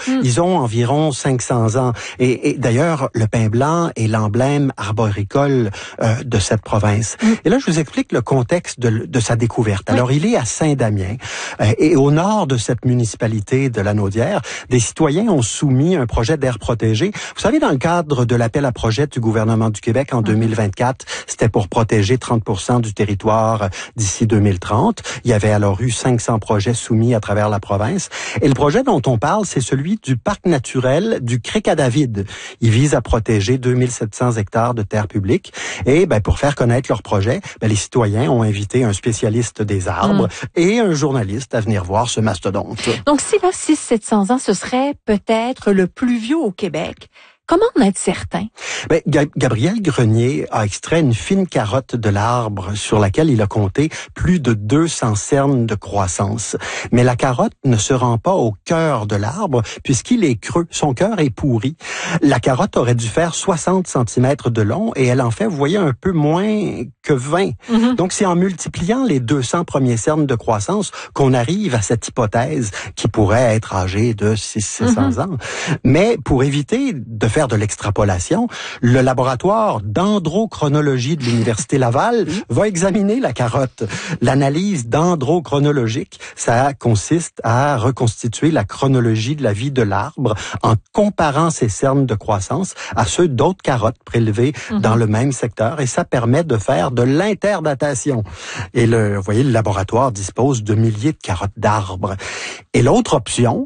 Ils ont environ 500 ans. Et d'ailleurs, le pin blanc est l'emblème arboricole de cette province. Et là, je vous explique le contexte de sa découverte. Alors, il est à Saint-Damien. Et au nord de cette municipalité de Lanaudière, des citoyens ont soumis un projet d'aire protégée. Vous savez, dans le cadre de l'appel à projet du gouvernement du Québec en 2024, c'était pour protéger 30% du territoire d'ici 2030. Il y avait alors eu 500 projets soumis à travers la province. Et le projet dont on parle, c'est celui du parc naturel du Cric-à-David. Il vise à protéger 2700 hectares de terres publiques. Et pour faire connaître leur projet, les citoyens ont invité un spécialiste des arbres et un journaliste à venir voir ce mastodonte. Donc, s'il a 600-700 ans, ce serait peut-être le plus vieux au Québec. Comment en être certain? Gabriel Grenier a extrait une fine carotte de l'arbre sur laquelle il a compté plus de 200 cernes de croissance. Mais la carotte ne se rend pas au cœur de l'arbre puisqu'il est creux. Son cœur est pourri. La carotte aurait dû faire 60 cm de long et elle en fait, vous voyez, un peu moins que 20. Donc, c'est en multipliant les 200 premiers cernes de croissance qu'on arrive à cette hypothèse qui pourrait être âgée de 600 ans. Mais pour éviter de faire de l'extrapolation, le laboratoire dendrochronologie de l'Université Laval va examiner la carotte. L'analyse dendrochronologique, ça consiste à reconstituer la chronologie de la vie de l'arbre en comparant ses cernes de croissance à ceux d'autres carottes prélevées dans le même secteur et ça permet de faire de l'interdatation. Et vous voyez, le laboratoire dispose de milliers de carottes d'arbres. Et l'autre option,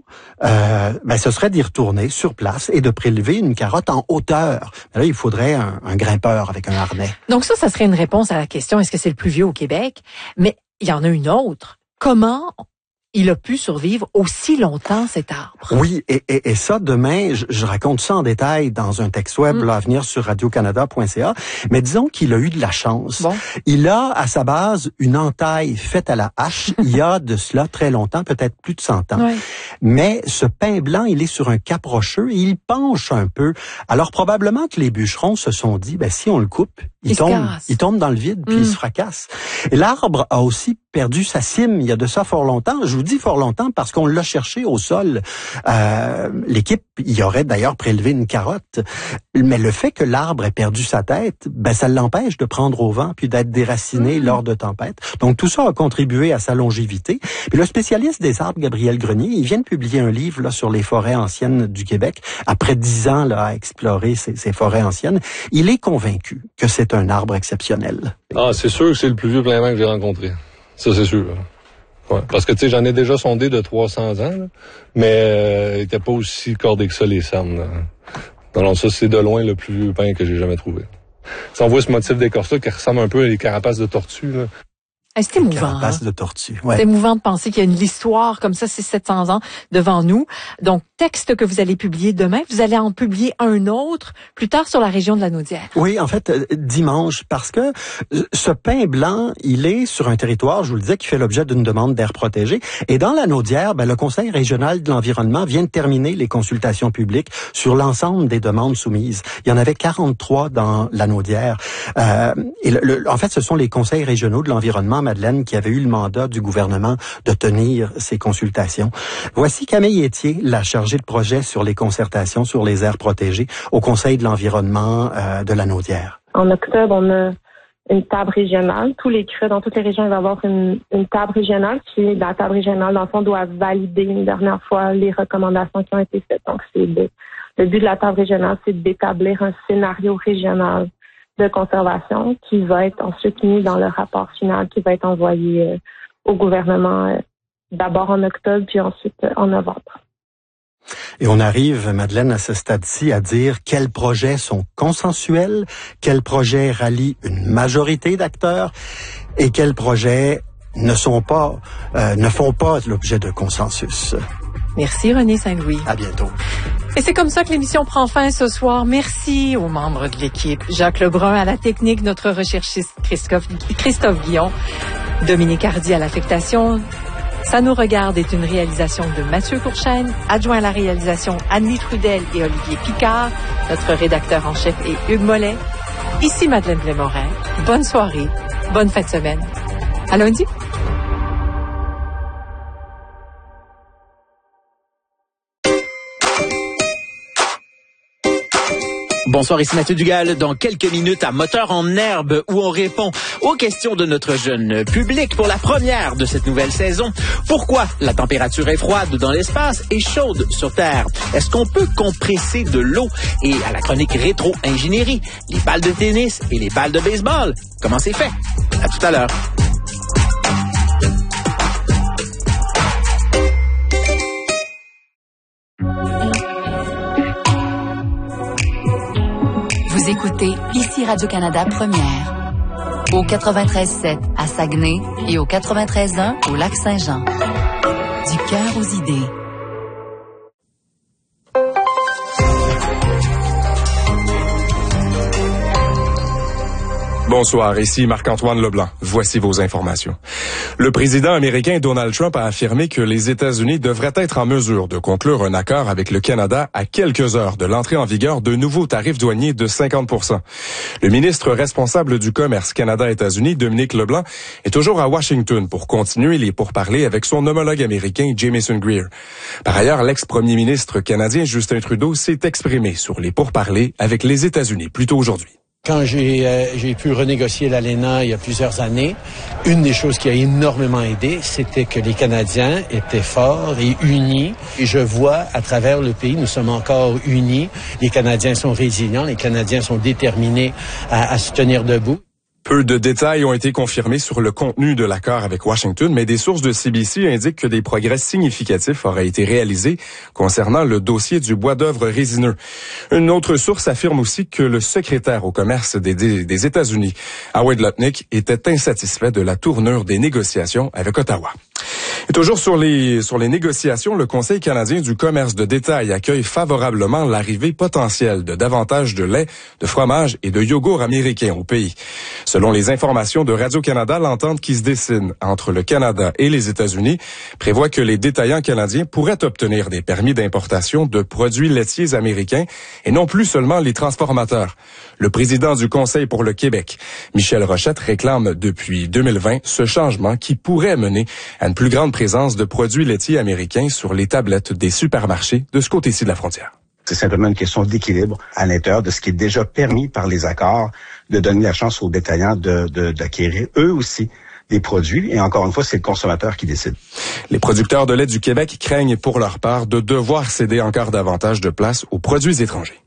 ce serait d'y retourner sur place et de prélever une carotte en hauteur. Mais là, il faudrait un grimpeur avec un harnais. Donc ça serait une réponse à la question, est-ce que c'est le plus vieux au Québec? Mais il y en a une autre. Comment il a pu survivre aussi longtemps, cet arbre? Oui, et ça, demain, je raconte ça en détail dans un texte web à venir sur radiocanada.ca, mais disons qu'il a eu de la chance. Bon. Il a, à sa base, une entaille faite à la hache, il y a de cela très longtemps, peut-être plus de 100 ans. Oui. Mais ce pin blanc, il est sur un cap rocheux et il penche un peu. Alors, probablement que les bûcherons se sont dit, si on le coupe, il tombe dans le vide, puis il se fracasse. Et l'arbre a aussi perdu sa cime il y a de ça fort longtemps. Je vous dis fort longtemps parce qu'on l'a cherché au sol. L'équipe y aurait d'ailleurs prélevé une carotte. Mais le fait que l'arbre ait perdu sa tête, ça l'empêche de prendre au vent puis d'être déraciné lors de tempêtes. Donc tout ça a contribué à sa longévité. Puis le spécialiste des arbres, Gabriel Grenier, il vient de publier un livre sur les forêts anciennes du Québec. Après 10 ans à explorer ces forêts anciennes, il est convaincu que c'est un arbre exceptionnel. Ah, c'est sûr que c'est le plus vieux pin blanc que j'ai rencontré. Ça, c'est sûr. Ouais. Parce que, j'en ai déjà sondé de 300 ans, là, mais il était pas aussi cordé que ça, les cernes. Alors ça, c'est de loin le plus vieux pin que j'ai jamais trouvé. Ça, on voit ce motif d'écorce-là qui ressemble un peu à des carapaces de tortue, là. C'est émouvant. Carapace de tortue. Ouais. C'est émouvant de penser qu'il y a une histoire comme ça, c'est 700 ans devant nous. Donc, texte que vous allez publier demain, vous allez en publier un autre plus tard sur la région de Lanaudière. Oui, en fait, dimanche, parce que ce pin blanc, il est sur un territoire, je vous le disais, qui fait l'objet d'une demande d'aire protégée. Et dans Lanaudière, le Conseil régional de l'environnement vient de terminer les consultations publiques sur l'ensemble des demandes soumises. Il y en avait 43 dans Lanaudière. En fait, ce sont les conseils régionaux de l'environnement, Madeleine, qui avait eu le mandat du gouvernement de tenir ces consultations. Voici Camille Etier, la chargée de projet sur les concertations sur les aires protégées au Conseil de l'environnement de Lanaudière. En octobre, on a une table régionale. Tous les CRE dans toutes les régions, il va y avoir une table régionale qui, la table régionale, dans le fond, doit valider une dernière fois les recommandations qui ont été faites. Donc, le but de la table régionale, c'est d'établir un scénario régional de conservation qui va être ensuite mis dans le rapport final qui va être envoyé au gouvernement d'abord en octobre puis ensuite en novembre. Et on arrive, Madeleine, à ce stade-ci à dire quels projets sont consensuels, quels projets rallient une majorité d'acteurs et quels projets ne font pas l'objet de consensus. Merci René Saint-Louis. À bientôt. Et c'est comme ça que l'émission prend fin ce soir. Merci aux membres de l'équipe. Jacques Lebrun à la technique, notre recherchiste Christophe Guillon, Dominique Hardy à l'affectation. Ça nous regarde est une réalisation de Mathieu Courchaine, adjoint à la réalisation Annie Trudel et Olivier Picard. Notre rédacteur en chef est Hugues Mollet. Ici Madeleine Blais-Morin. Bonne soirée, bonne fin de semaine. À lundi. Bonsoir, ici Mathieu Dugal. Dans quelques minutes, à Moteur en herbe, où on répond aux questions de notre jeune public pour la première de cette nouvelle saison. Pourquoi la température est froide dans l'espace et chaude sur Terre? Est-ce qu'on peut compresser de l'eau? Et à la chronique rétro-ingénierie, les balles de tennis et les balles de baseball. Comment c'est fait? À tout à l'heure. Vous écoutez ici Radio-Canada Première, au 93.7 à Saguenay et au 93.1 au Lac-Saint-Jean. Du cœur aux idées. Bonsoir, ici Marc-Antoine Leblanc. Voici vos informations. Le président américain Donald Trump a affirmé que les États-Unis devraient être en mesure de conclure un accord avec le Canada à quelques heures de l'entrée en vigueur de nouveaux tarifs douaniers de 50%. Le ministre responsable du commerce Canada-États-Unis, Dominic Leblanc, est toujours à Washington pour continuer les pourparlers avec son homologue américain Jamieson Greer. Par ailleurs, l'ex-premier ministre canadien Justin Trudeau s'est exprimé sur les pourparlers avec les États-Unis plus tôt aujourd'hui. Quand j'ai pu renégocier l'ALENA il y a plusieurs années, une des choses qui a énormément aidé, c'était que les Canadiens étaient forts et unis. Et je vois à travers le pays, nous sommes encore unis. Les Canadiens sont résilients, les Canadiens sont déterminés à se tenir debout. Peu de détails ont été confirmés sur le contenu de l'accord avec Washington, mais des sources de CBC indiquent que des progrès significatifs auraient été réalisés concernant le dossier du bois d'œuvre résineux. Une autre source affirme aussi que le secrétaire au commerce des États-Unis, Howard Lutnick, était insatisfait de la tournure des négociations avec Ottawa. Et toujours sur les négociations, le Conseil canadien du commerce de détail accueille favorablement l'arrivée potentielle de davantage de lait, de fromage et de yogourt américains au pays. Selon les informations de Radio-Canada, l'entente qui se dessine entre le Canada et les États-Unis prévoit que les détaillants canadiens pourraient obtenir des permis d'importation de produits laitiers américains et non plus seulement les transformateurs. Le président du Conseil pour le Québec, Michel Rochette, réclame depuis 2020 ce changement qui pourrait mener à une plus grande présence de produits laitiers américains sur les tablettes des supermarchés de ce côté-ci de la frontière. C'est simplement une question d'équilibre à l'intérieur de ce qui est déjà permis par les accords, de donner la chance aux détaillants d'acquérir eux aussi des produits. Et encore une fois, c'est le consommateur qui décide. Les producteurs de lait du Québec craignent pour leur part de devoir céder encore davantage de place aux produits étrangers.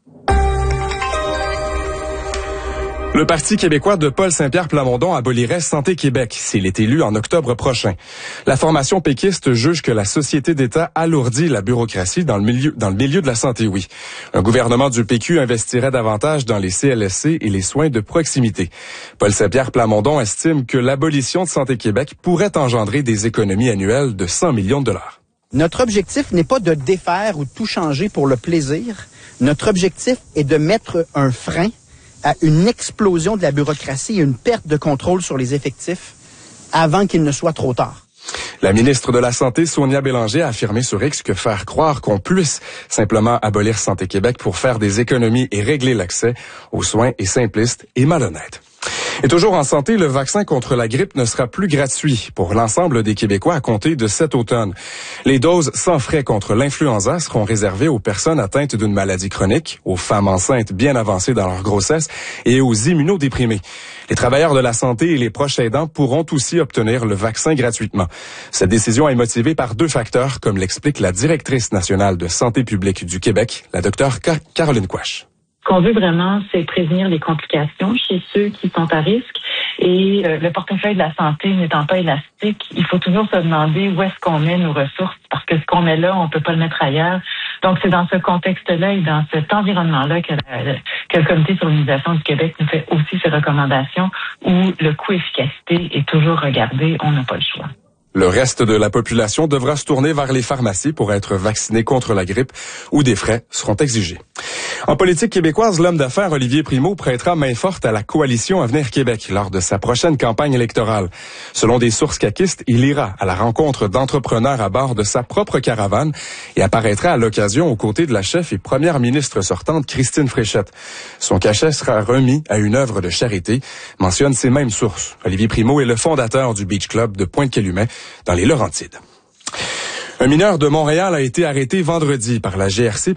Le Parti québécois de Paul Saint-Pierre Plamondon abolirait Santé Québec s'il est élu en octobre prochain. La formation péquiste juge que la société d'État alourdit la bureaucratie dans le milieu de la santé, oui. Un gouvernement du PQ investirait davantage dans les CLSC et les soins de proximité. Paul Saint-Pierre Plamondon estime que l'abolition de Santé Québec pourrait engendrer des économies annuelles de 100 millions de dollars. Notre objectif n'est pas de défaire ou de tout changer pour le plaisir. Notre objectif est de mettre un frein à une explosion de la bureaucratie et une perte de contrôle sur les effectifs avant qu'il ne soit trop tard. La ministre de la Santé, Sonia Bélanger, a affirmé sur X que faire croire qu'on puisse simplement abolir Santé Québec pour faire des économies et régler l'accès aux soins est simpliste et malhonnête. Et toujours en santé, le vaccin contre la grippe ne sera plus gratuit pour l'ensemble des Québécois à compter de cet automne. Les doses sans frais contre l'influenza seront réservées aux personnes atteintes d'une maladie chronique, aux femmes enceintes bien avancées dans leur grossesse et aux immunodéprimés. Les travailleurs de la santé et les proches aidants pourront aussi obtenir le vaccin gratuitement. Cette décision est motivée par deux facteurs, comme l'explique la directrice nationale de santé publique du Québec, la docteure Caroline Quach. Ce qu'on veut vraiment, c'est prévenir les complications chez ceux qui sont à risque. Et le portefeuille de la santé n'étant pas élastique, il faut toujours se demander où est-ce qu'on met nos ressources, parce que ce qu'on met là, on peut pas le mettre ailleurs. Donc, c'est dans ce contexte-là et dans cet environnement-là que le Comité sur l'immunisation du Québec nous fait aussi ses recommandations où le coût-efficacité est toujours regardé, on n'a pas le choix. Le reste de la population devra se tourner vers les pharmacies pour être vacciné contre la grippe où des frais seront exigés. En politique québécoise, l'homme d'affaires Olivier Primo prêtera main forte à la coalition Avenir Québec lors de sa prochaine campagne électorale. Selon des sources caquistes, il ira à la rencontre d'entrepreneurs à bord de sa propre caravane et apparaîtra à l'occasion aux côtés de la chef et première ministre sortante Christine Fréchette. Son cachet sera remis à une œuvre de charité, mentionne ces mêmes sources. Olivier Primo est le fondateur du Beach Club de Pointe-Calumet dans les Laurentides. Un mineur de Montréal a été arrêté vendredi par la GRC